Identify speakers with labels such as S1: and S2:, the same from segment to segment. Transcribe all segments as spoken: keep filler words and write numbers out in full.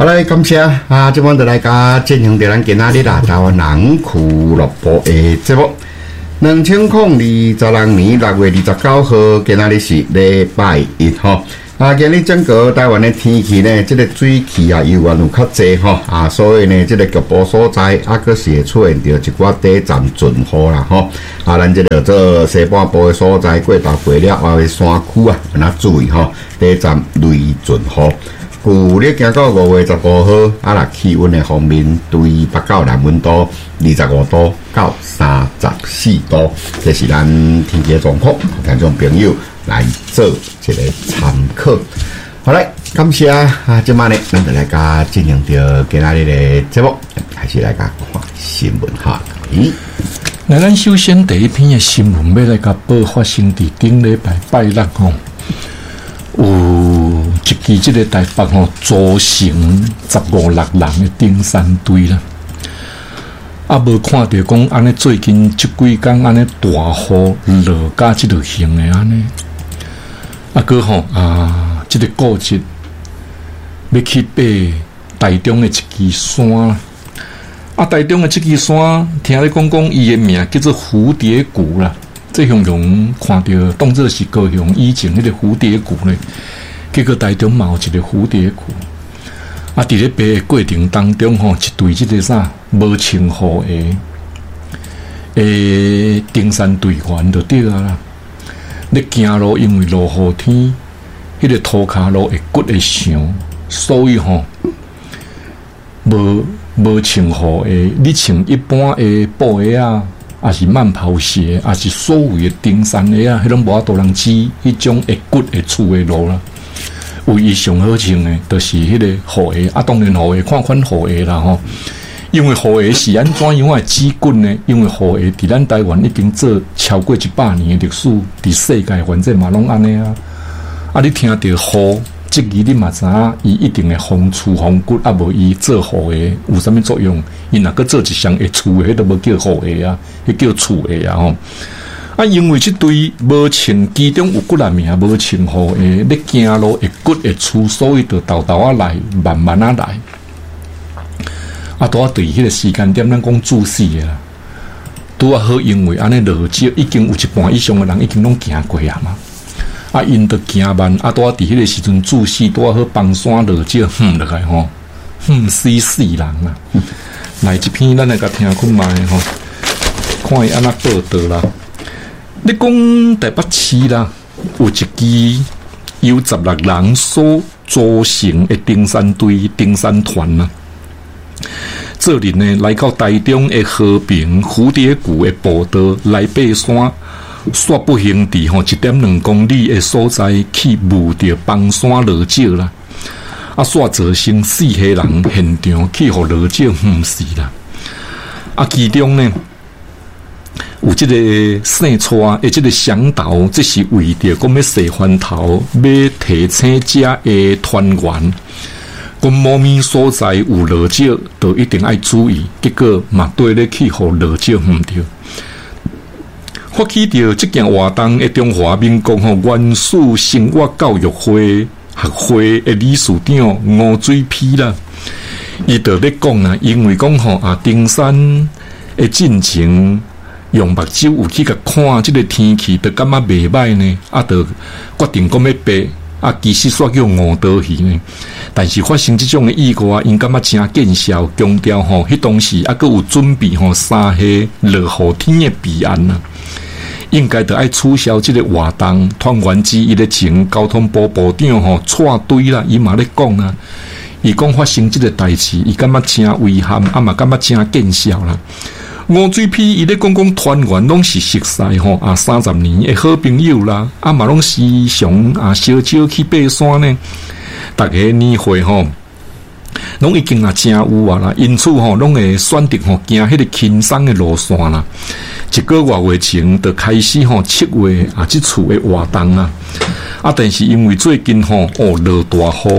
S1: 好嘞，感谢啊！今晚就来甲进行着咱今仔日啊台湾人俱乐部的节目。两千零二十六年六月二十九號，今仔日是禮拜一吼。啊，今日整個台灣的天氣呢，這個水汽啊，油啊有較濟吼啊，所以呢，這個局部所在啊，閣是會出現着一寡短暫陣雨啦吼。啊，咱這個做西半部的所在，過道過了後的山區啊，要注意吼，短暫雷陣雨。舊日行到五月十五號，啊啦，氣溫的方面，對北到南溫度二十五度到三十四度，這是咱天氣狀況，聽眾朋友來做一個參考。好嘞，感謝啊！今晚呢，咱就來甲進行到今仔日的節目，開始來甲看新聞哈。咦，
S2: 來，咱首先第一篇的新聞要來甲報發生佇頂禮拜拜六吼。有一支即個台北吼組成十五六人的登山隊啦，啊無看到講安尼最近即幾工安尼大雨落甲即落型的安尼，啊個吼啊即、這個顧節要去爬台中的一支山啦，啊台中的即支山聽你講講伊的名叫做蝴蝶谷啦。這形容看到當作是高雄以前迄個蝴蝶谷咧，結果台中嘛有一個蝴蝶谷。啊，佇咧爬的過程當中吼，一隊即個啥無穿雨的誒登山隊員就對啊啦。咧行路因為落雨天，迄、那個塗骹路會骨會傷，所以吼無無穿雨的，你穿一般的布鞋啊。也是慢跑鞋，也是所有的登山鞋啊，迄種無法度人知迄種會骨會粗的路啦。唯一上好穿的，就是迄個雨鞋啊。當然雨鞋看款雨鞋啦吼，因為雨鞋是安怎樣的指骨呢？因為雨鞋佇咱台灣已經做超過一百年的歷史，佇世界反正嘛攏安尼啊。啊，你聽到雨即個你嘛知影，伊一定會防粗防骨，啊無伊做雨鞋有啥物作用？伊若閣做一雙會粗的，迄都無叫雨鞋啊，迄叫厝鞋啊吼。啊，因為即對無穿其中有骨啊命，無穿雨鞋，你行路會骨會粗，所以就豆豆啊來，慢慢啊來。啊，拄啊對迄個時間點，咱講注視的啦。拄啊好，因為安尼落石已經有一半以上的人已經攏行過啊嘛。啊，因着行慢，啊，拄啊佇迄個時陣注視，拄啊好崩山落石，哼落來吼，哼死死人啦！嗯、來這篇咱來甲聽看覓吼，看伊安怎報道啦。你講台北市啦，有一支由十六人所組成的登山隊、登山團啦，做人呢來到台中的和平蝴蝶谷的步道來爬山。煞不幸地吼，一點兩公里的所在去誤着崩山落石啦，啊，煞造成四個人現場去互落石誤死啦。啊，其中呢有這個姓蔡的這個向導，這是為着講要洗番頭，要提醒者的團員，講某咪所在有落石，就一定要注意。結果嘛對咧去互落石誤着。發起着這件活動的中華民國吼原始生物教育會學會的理事長吳水批啦，伊就咧講啊，因為講吼啊登山的進程用目睭有去甲看這個天氣，就感覺袂歹呢，啊，就決定講要爬，啊，其實煞叫誤導去呢。但是發生這種的意外，因感覺真見效，強調吼，迄當時啊，閣有準備吼三下落雨天的備案啊。應該就愛取消這個活動，團員之一的前交通部部長吼錯對啦，伊嘛咧講啦，伊講發生這個代志，伊感覺真遺憾，啊嘛感覺真見笑啦。吳水批伊咧講講團員攏是熟悉吼啊三十年的好朋友啦，啊嘛攏時常啊小少去爬山呢，逐個年會吼。攏已經啊真有啊啦，因此吼攏會選擇吼行迄個輕鬆的路線啦。一個月月前就開始吼七月啊，即次的活動啊，啊但是因為最近吼哦落大雨，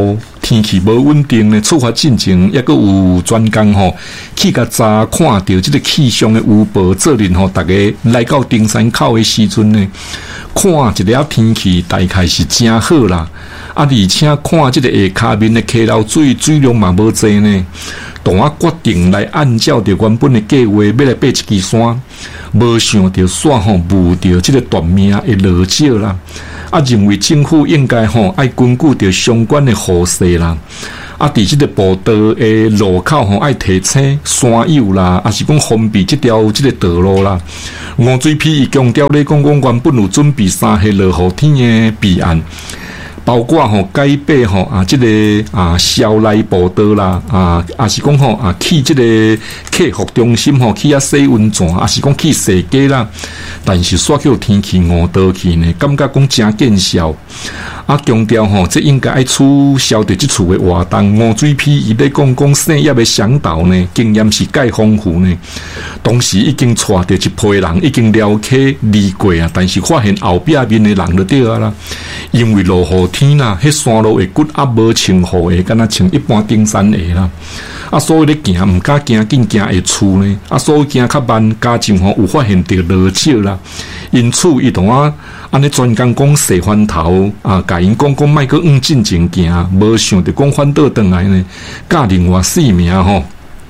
S2: 天气无稳定呢，出发进前也阁有专工吼去甲查看到即个气象的预报，责任吼大家来到登山口的时阵呢，看一了天气大概是真好啦。啊，而且看即个下骹面的溪流水水量嘛无济呢，当我决定来按照着原本的计划要来爬一支山，无想到煞吼误着即个断命的落石啦。啊，认为政府应该吼爱根据着相关的护示啦。啊，伫即个步道的路口吼爱提醒山友啦，啊是讲封闭即条即个道路啦。吴水批伊强调咧，讲讲原本有准备三下落雨天的备案。包括吼改变吼啊，即、这个啊校内步道啦，啊，也是讲吼啊去即个客服中心吼去啊洗温泉，也是讲去踅街啦。但是煞叫天气误导去呢，感觉讲真见效。啊，强调吼，这应该爱取消掉即处的活动。吴水批伊要讲讲产业的向导呢，经验是介丰富呢。当时已经带着一批人已经了解离过啊，但是发现后壁面的人就对啊啦，因为落雨天啦，迄山路的骨啊无穿雨的，敢若穿一般登山的啦。啊，所以咧行毋敢行紧行会厝呢。啊，所以行较慢，加上吼有发现到落石啦，因此伊同我安尼专工讲洗翻头啊，甲因讲讲莫阁往进前行，无想着讲反倒转来呢，甲另外四名吼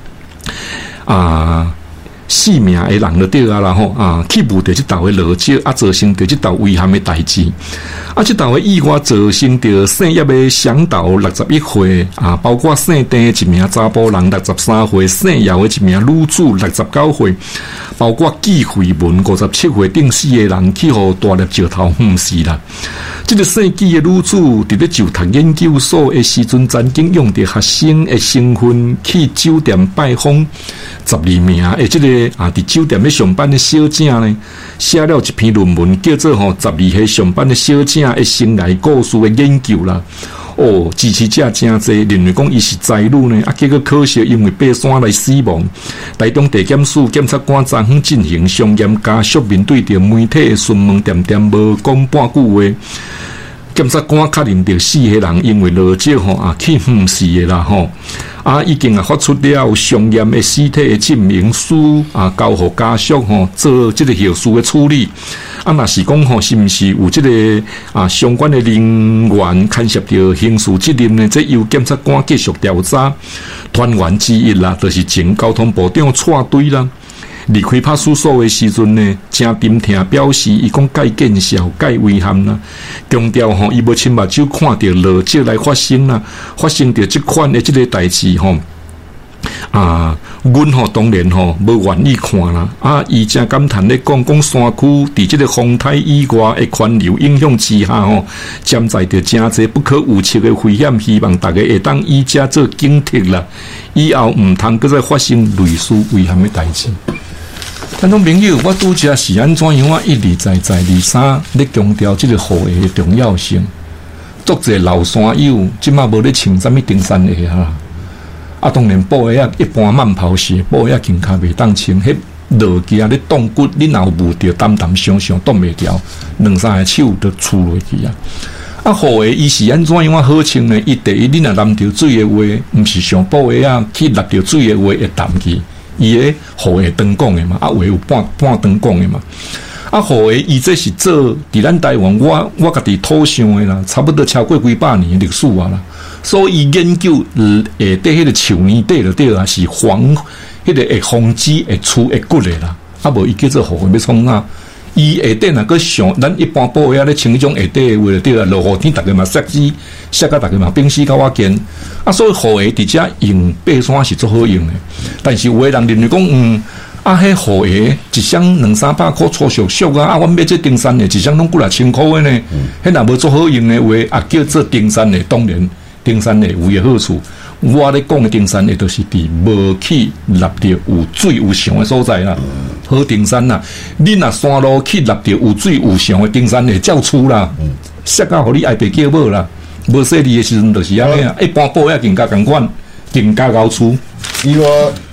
S2: 啊。四名的人就对啊啦吼啊，去误着即道的落石，啊造成着即道危险的代志。啊，即道的意外造成着姓叶的向导六十一岁啊，包括姓丁一名查甫人六十三岁，姓姚的一名女子六十九岁，包括纪慧文五十七岁，等四个人去互大粒石头唬死啦。即、这个姓纪的女子伫咧就读研究所的时阵，曾经用着学生的身份去酒店拜访十二名的即、这个。啊！伫酒店咧上班的小姐呢，写了一篇论文，叫做吼十二岁上班的小姐的生涯故事的研究啦。哦，支持者真侪，认为讲伊是才女呢，啊，结果可惜因为爬山来死亡。台中地检署检察官昨昏进行详严家属面对着媒体的询问，点点无讲半句话。检察官确认着四个人因为落石吼啊去唬死的啦吼，啊已经啊发出了详严的尸体的证明书啊，交互家属吼做这个后事的处理。啊，若是讲吼是毋是有这个啊相关的人员牵涉到刑事责任呢？这由检察官继续调查。团员之一啦，就是前交通部长蔡队啦。离开派出所的时阵呢，真沉痛表示，伊讲介见效、介危险啦。强调吼，伊无亲目睭看到落石来发生啦，发生着即款的即个代志吼。啊，阮吼当然吼无愿意看啦。啊，伊真感叹咧讲讲山区伫即个风台以外的环流影响之下吼，潜在着真侪不可预测的危险，希望大家会当以遮做警惕啦，以后毋通搁再发生类似危险的代志。咱种朋友，我拄则是安怎样？我一而再再而三咧强调即个雨鞋的重要性。作者老山友即马无咧穿啥物登山鞋啊？啊，当然布鞋啊，一般慢跑鞋布鞋更加袂当穿。迄落去啊，咧冻骨，你若有误着，淡淡伤伤冻袂掉，两三个手都出落去啊。啊，雨鞋伊是安怎样好穿呢？伊第一，你若淋着水的话，毋是像布鞋啊，去淋着水的话会淡去。伊个雨鞋长讲的嘛，啊，话有半半长讲的嘛。啊，雨鞋伊这是做伫咱台湾，我我家己土上的啦，差不多超过几百年的历史啊啦。所以研究下底迄个树泥底就对啊，是防迄个会防止会出会骨的啦。啊，无伊叫做雨鞋要创啥？伊下底若个上，咱一般布鞋咧穿迄种下底的话就对啊，落雨天逐个嘛湿死，湿甲逐个嘛冰死甲我见。啊，所以雨鞋伫遮用爬山是足好用的，但是有个人认为讲，嗯，啊，迄雨鞋一双两三百箍粗俗俗啊，啊，阮买这登山的一双拢几若千箍的呢，迄若无足好用的话，啊，叫做登山的，当然登山的有伊好处。我咧讲的登山的，都是伫无去立着有水有翔的所在啦。好登山啦，你若山路去立着有水有翔的登山的，照出啦，摔到互你爱白叫某啦。无细腻的时阵，就是安尼啊。一般布鞋更加共款，更加高出。
S1: 伊话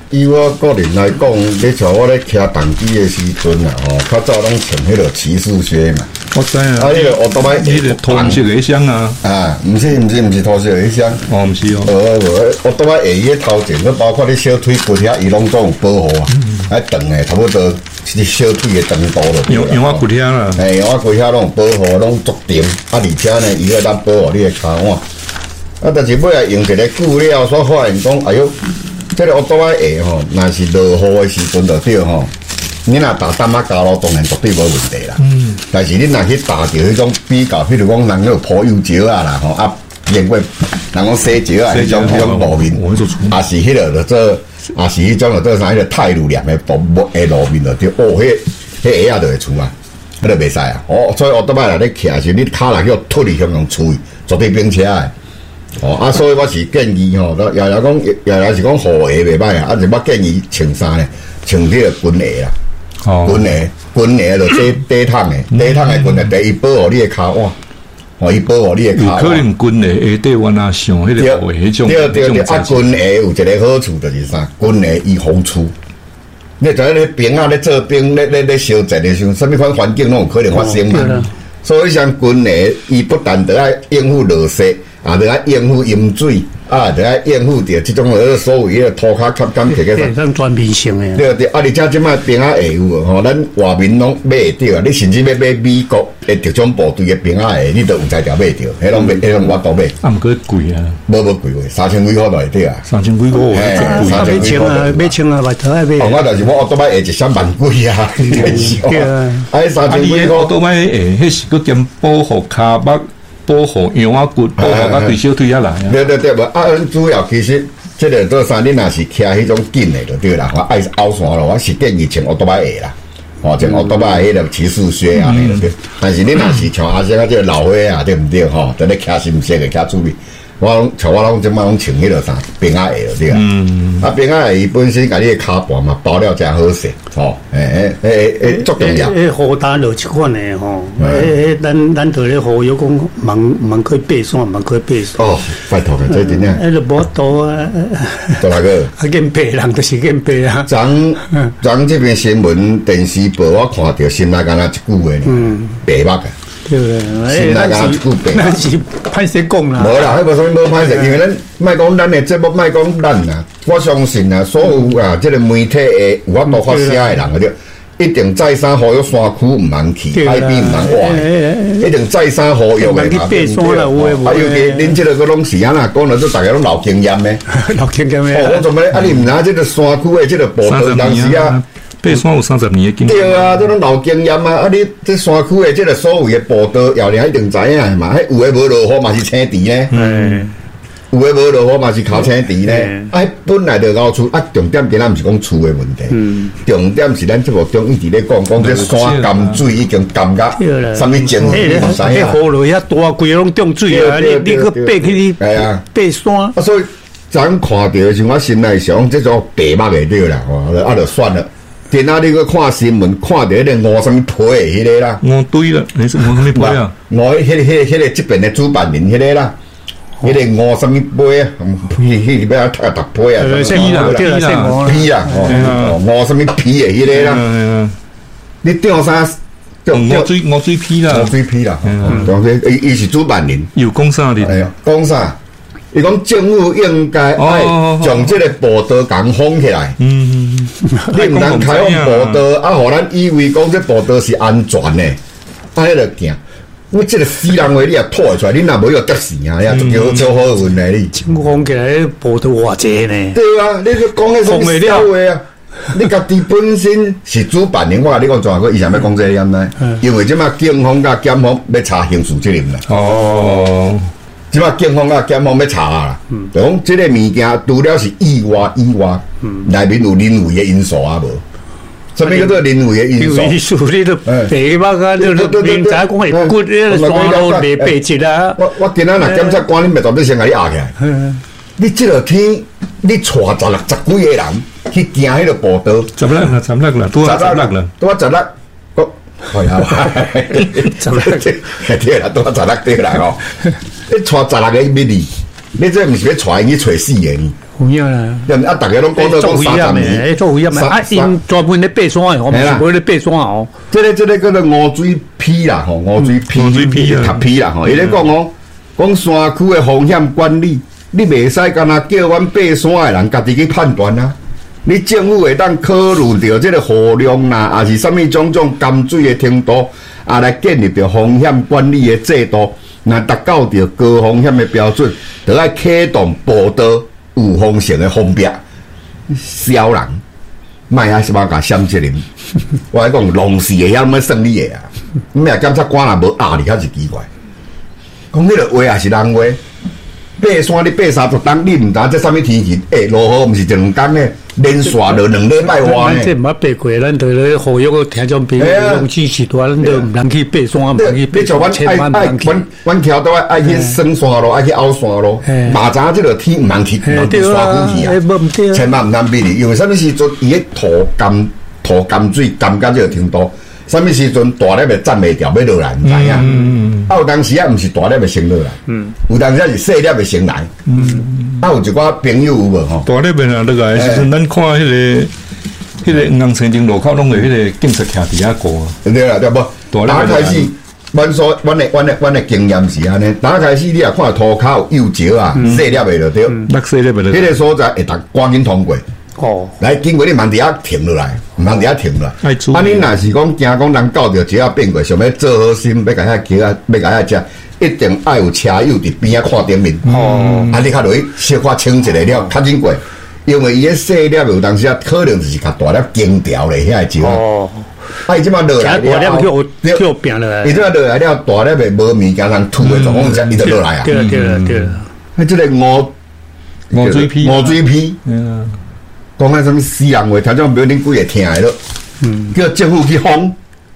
S1: 以我个人来讲，你像我咧骑重机的时阵啊，吼，较早拢穿迄个骑士靴嘛。
S2: 我知啊，
S1: 啊，迄个我都买，
S2: 迄个铜色的箱啊，
S1: 啊，毋是毋是毋是土色的箱，
S2: 哦，毋是哦，
S1: 呃，无，我都买下伊个头前，佮包括你小腿骨遐，伊拢总有保护啊，啊长诶，差不多是小腿的长度咯。
S2: 用用我骨遐啦，
S1: 哎，我骨遐拢有保护，拢足长，啊，而且呢，伊个咱保护你的骹腕。啊，但是尾来用一个久了，所发现讲，哎哟，这个我都爱下吼，若是落雨的时阵就对吼。你若打淡仔加路，当然绝对无问题啦。嗯。但是你若去打着迄种比较，譬如讲人个铺油石啊啦，吼啊，经过人讲洗石啊，迄种迄种路面，啊是迄个就做，啊是迄种就做啥？迄个泰鲁梁的路的路面就对，哦，迄迄下仔就会出啊，迄就袂使啊。哦，所以我倒摆来咧骑时，你骹来叫脱离向用喙，绝对并车的。哦，啊，所以我是建议吼，爷爷讲，爷爷是讲护鞋袂歹啊，啊，就我建议穿衫咧，穿迄个军鞋啦。哦，军鞋，军鞋就底底筒的，底筒的军鞋，第一保护你的骹腕，哦，伊保护你的骹腕。有可能军鞋下底我若上迄个护迄种，对对对，啊，军鞋有一个好处就是啥？军鞋伊好出。你知影咧兵啊咧做兵咧咧咧烧战的时候，什么款环境拢有可能发生嘛？所以像军鞋，伊不但得爱应付落雪。啊，得爱应付饮水，啊，得爱应付着即种呃所谓个涂骹擦干摕个啥？
S3: 算全面性诶。
S1: 对对，啊，而且即摆兵仔鞋有无？吼，咱外面拢买会着啊。你甚至要买美国诶特种部队诶兵仔鞋，你都有才调买着，迄拢买，迄拢我都买。
S2: 啊，毋过贵啊，
S1: 无无贵贵，三千几块就会得啊。
S2: 三千几块，
S3: 哎，三千几块啊，买穿啊，外头爱买。
S1: 哦，我就是我都买鞋一双万几啊，
S3: 对啊。
S1: 啊，三千几块
S2: 都买鞋，迄是佮兼保护骹目。保护羊仔骨，保护到对小腿遐来啊！
S1: 对对对，无啊，主要其实即个做啥，你若是骑迄种紧的就对啦。我爱凹山咯，我是建议穿奥多摆鞋啦，哦，穿奥多摆迄个骑士靴啊，对对。但是你若是像阿些个即个老伙啊，对毋对吼？在咧骑新鞋个骑注意。我拢像我拢即摆拢穿迄个啥平仔鞋对啊。嗯。啊，平仔鞋伊本身甲你个骹盘嘛包了真好势，吼，诶诶诶诶，足重要。
S3: 诶，好大落一款诶吼，诶诶，咱咱做咧好有讲忙忙可以爬山，忙可以爬山。
S1: 哦，拜托个，这真正。
S3: 诶，就无多啊。
S1: 做哪个？
S3: 啊，见爬人就是见爬啊。
S1: 昨昨这边新闻电视报，我看到心内敢若一句话呢，白目个。
S3: 对，
S1: 心内敢若一句白目。
S3: 那是歹势讲啦。
S1: 无啦，迄无啥物无歹势，因为咱莫讲咱的节目，莫讲咱啦。我相信啊，所有啊，这个媒体的有法度发声的人，对，一定再三呼吁山区毋通去，海边毋通挖，一定再三呼吁的。
S3: 去爬山啦，有诶无。
S1: 啊，尤其恁这个个拢是安那讲了，都大家拢老经验的，
S3: 老经验的。
S1: 哦，我做咩？啊，你毋知这个山区的这个步道当时啊。
S2: 爬山有三十年的经验。
S1: 对啊，这种老经验啊！啊，你这山区的这个所谓的步道，姚玲一定知影嘛。迄有诶无落雨嘛是青地呢，嗯，有诶无落雨嘛是靠青地呢。啊，本来就高厝啊，重点今仔毋是讲厝的问题，嗯，重点是咱这个中一直咧讲讲这山甘水已经甘甲，什么情况你唔知影。
S3: 迄雨落遐大规拢中水啊！你你去爬去
S1: 系啊，
S3: 爬山
S1: 啊，所以咱看到的是我心内想，这种白目的对啦，哦，啊，就算了。今仔日去看新闻，看到迄个五什么皮的迄个啦，
S2: 五堆啦，你是五什么皮啊？
S1: 五迄个、迄个、迄个这边的主办人迄个啦，迄个五什么皮啊？迄迄要踢踢皮啊？
S3: 皮啦，对啦，
S1: 皮啊，哦，五什么皮的迄个啦？你钓啥？
S2: 五水五水皮啦，
S1: 五水皮啦，当然伊伊是主办人，
S2: 有讲啥的？
S1: 哎呀，讲啥？伊讲政府应该爱将这个步道港封起来。嗯，你唔能开放步道，啊，互咱以为讲这步道是安全的，啊，迄个惊。我这个死人话你也吐出来，你若无有得死啊，呀，就叫做好运来哩。
S3: 政府封起来步道偌济呢？
S1: 对啊，你讲迄什么笑话啊？你家己本身是主办人，我甲你讲，怎个伊想要讲这样呢？因为即马警方甲检方要查刑事责任啦。哦。即摆警方甲检方要查啦，就讲即个物件除了是意外以外，内面有人为的因素啊无？什么叫做人为的因素？
S3: 因素你都白目啊，你都明知讲会骨咧山路未白质啊！
S1: 我我今仔若检察官，你咪绝对先甲你压起来。你即落天，你带十六十几个人去行迄个步道，
S2: 十六啦，十六啦，多啊十六啦，
S1: 多啊十六。係啊，十六對啦，多十六對啦吼！你帶十六個咪你，你這毋是要帶伊找死個呢？
S3: 有影啦。
S1: 对啊，大家拢讲到讲三十年，
S3: 诶，做危险诶，啊，因专门咧爬山诶，我毋是无咧爬山哦。
S1: 这个这个叫做乌水批啦，吼，乌水批，
S2: 乌水批
S1: 塔批啦，吼，伊咧讲哦，讲山区诶风险管理，你袂使干那叫阮爬山诶人家己去判断啊。你政府会当考虑到这个雨量啦，还是什么种种甘水的程度，啊来建立着风险管理的制度，那达到着高风险的标准，就要启动步道有风险的封闭，小人，卖啊什么甲闪责任。我来讲，农事会晓怎算你的啊？你若检察官若无压力，较是奇怪。讲迄个话也是人话。爬山你爬三十冬，你毋知这什么天气？诶、欸，落雨毋是一两工呢，连续落两礼拜外呢。
S3: 这毋捌爬过，咱就咧呼吁个听众朋友，用支持大，咱就毋通去爬山，毋通去爬山，千万毋通去。
S1: 阮阮桥都爱爱去升山路，爱去凹山路。马扎这个天毋通去，毋通去山区去啊！千万毋通比哩，因为什么时阵伊咧吐甘吐甘水甘到这个程度，什么时阵大粒会站袂掉，要落来，毋知影。嗯，啊，有当时啊，毋是大粒会升落来，嗯，有当时啊是细粒会升来，嗯，啊，有一寡朋友有无吼？
S2: 大粒会啊落来的时阵，咱看迄个、迄个黄青城路口拢会迄个警察徛伫遐过啊。
S1: 对啦，对无？打开始，阮所阮的阮的阮的经验是安尼，打开始你也看涂骹有幼石啊，细粒会就对，
S2: 落细粒会就。
S1: 迄个所在会当赶紧通过。
S3: 哦，
S1: 来经过你慢伫遐停落来，慢伫遐停落来。啊，你若是讲惊讲人搞着石啊变过，想要做好心，要甲遐桥啊，要甲遐食，一定爱有车友伫边仔看顶面。哦，啊，你较落去小可清一下了，较紧过，因为伊迄细粒有当时啊，可能就是甲大粒惊掉咧遐个石。哦，啊，伊即马落来了，
S3: 大粒叫叫平落来。
S1: 伊即马落来了，大粒诶无物件通吐诶状况下，伊就落来啊。
S3: 对了对了对了，
S1: 啊，即个乌
S2: 乌水批，
S1: 乌水批。嗯。讲迄什么死人话，听种表恁几个听的咯，嗯，叫政府去封。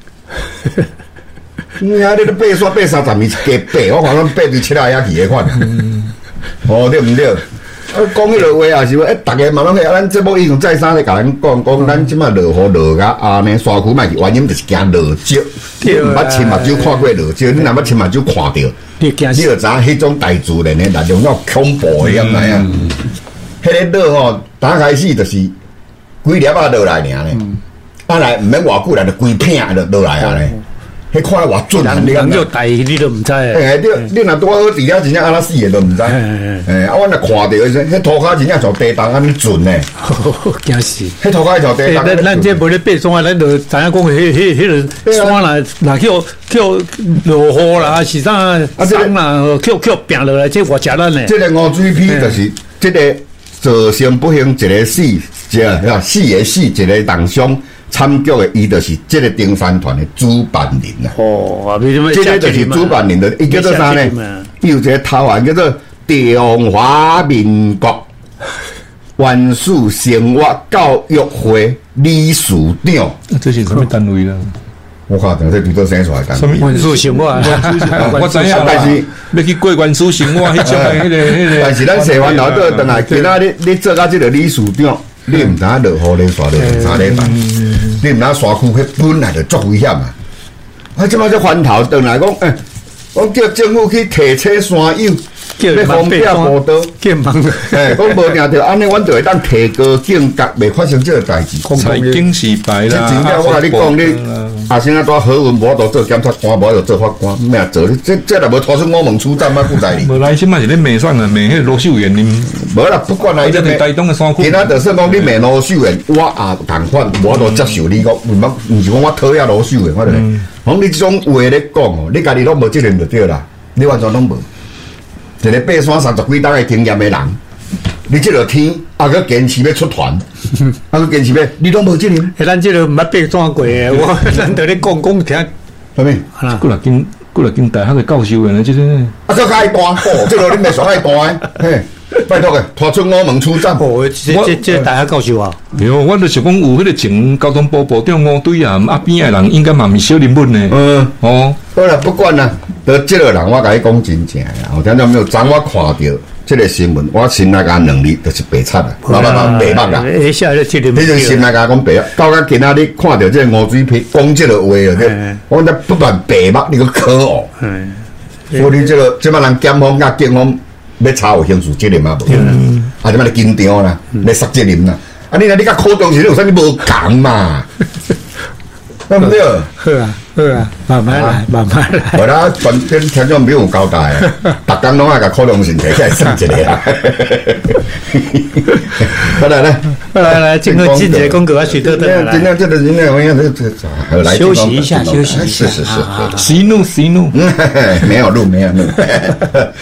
S1: 你啊，你都爬山爬三十年加爬，我看咱爬对七啊遐去的款。哦，对毋对？啊，讲迄个话也是话，诶，逐个嘛拢去，咱节目已经再三咧甲咱讲讲，咱即马落雨落甲安尼，山区卖去原因就是惊落石。你毋捌亲目睭看过落石，你若捌亲目睭看到，你就知迄种大自然的力量要恐怖的样来啊！迄个落吼，打开始就是几粒啊落来尔咧，啊来毋免偌久来，就规片就落来啊咧。迄看偌准啊！
S3: 人叫大，你都毋知。
S1: 诶，你你若拄好伫遐真正安那死的都毋知。诶，啊，阮若看到迄迄涂骹真正像地动安尼准呢。
S3: 惊死！
S1: 迄涂骹像地动。
S3: 咱咱这无咧爬山，咱就知影讲迄迄迄个山啦，若叫叫落雨啦，是啥山啦，叫叫平落来，这偌食咱呢。
S1: 这个乌水批就是这个。造成不幸一个死，一个死个死，一个人伤惨剧的，伊就是这个登山团的主办人啦。
S3: 哦，
S1: 这个就是主办人的，伊叫做啥呢？伊有一个头衔叫做中华民国原始生活教育会理事长。
S2: 这是什么单位啦？
S1: 我看到这拄到生出来单位。
S3: 原始生活，
S2: 我知影，但是要去过原始生活，迄种迄个迄个。
S1: 但是咱洗完头倒转来，今仔日你做到这个理事长，你毋知影落雨咧，刷咧三礼拜，你毋知山区迄本来就足危险啊！啊，即摆这翻头转来讲，诶，我叫政府去提车山友。要方便步道，
S3: 见忙
S1: 诶，讲无定着安尼，阮就会当提高警觉，袂发生这个代志。
S2: 财经失败啦！
S1: 真正我甲你讲，你阿先啊，带好运，无度做检察官，无度做法官，咩做？这这若无拖出我门出战，乜不在哩？
S2: 无来，即摆是咧骂算啊，骂迄罗秀元哩。
S1: 无啦，不管啦，
S2: 伊咧台东的山区。
S1: 今仔就算讲你骂罗秀元，我也同款，无度接受你讲，毋茫，毋是讲我讨厌罗秀元，我著讲你这种话咧讲哦，你家己拢无责任就对啦，你完全拢无。一个爬山三十几档的经验的人，你这个天啊，佮坚持要出团，啊，佮坚持要，你拢无责任。
S3: 诶，咱这个毋捌爬山过诶，我咱得咧讲讲听。
S1: 啥物？
S2: 过来经过来经大学的教授员咧，即个。
S1: 啊，这个爱单，哦，这个你袂上爱单诶，嘿，拜托个，拖出我门出战。
S3: 哦，这这这大学教授啊。
S2: 对，我就是讲有迄个前交通部部长吴队啊，啊边诶人应该嘛毋是小人物呢。嗯，哦，
S1: 好啦，不管啦。得这个人，我甲你讲真正啦，我听到没有？昨我看到这个新闻，我心内个能力就是白惨啦，老老老白目啦。
S3: 诶，下来这个，
S1: 你就心内甲讲白，到甲今仔日看到这个乌水批讲这个话了，对，我讲不但白目，你个可恶。嗯，所以这个这帮人检方甲警方要查有刑事责任啊无？啊，即摆咧紧张啦，要杀责任啦。啊，你若你甲考中时，你有啥物无共嘛？对不对？
S3: 好啊，好啊，慢慢来，慢慢来。
S1: 好啦，全天听众朋友有交代啊，逐工拢爱甲考中先摕起来算一个啊。好来来，
S3: 来来，进入进节公格啊，许特特来。
S1: 今天这个今天我想这这来
S3: 休息一下，休息一下。
S1: 是是是，
S2: 息怒息怒，
S1: 没有录没有录。